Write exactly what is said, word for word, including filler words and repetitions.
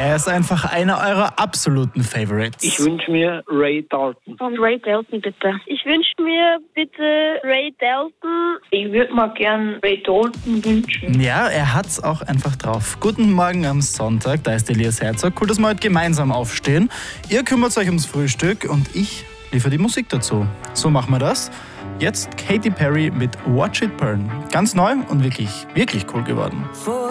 Er ist einfach einer eurer absoluten Favorites. Ich wünsche mir Ray Dalton. Von Ray Dalton bitte. Ich wünsche mir bitte Ray Dalton. Ich würde mir gern Ray Dalton wünschen. Ja, er hat's auch einfach drauf. Guten Morgen am Sonntag, da ist Elias Herzog. Cool, dass wir heute gemeinsam aufstehen. Ihr kümmert euch ums Frühstück und ich liefere die Musik dazu. So machen wir das. Jetzt Katy Perry mit Watch It Burn. Ganz neu und wirklich, wirklich cool geworden.